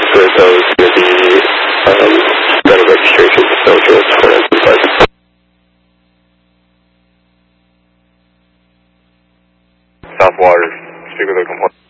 for those with the better registration, social, for instance. South Waters, speak with a complaint.